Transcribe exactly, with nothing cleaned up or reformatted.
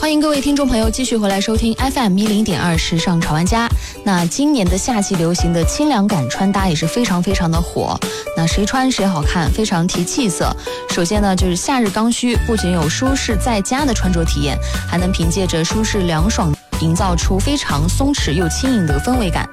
欢迎各位听众朋友继续回来收听 F M 一零点二时尚潮玩家。那今年的夏季流行的清凉感穿搭也是非常非常的火，那谁穿谁好看，非常提气色。首先呢，就是夏日刚需，不仅有舒适在家的穿着体验，还能凭借着舒适凉爽营造出非常松弛又轻盈的氛围感。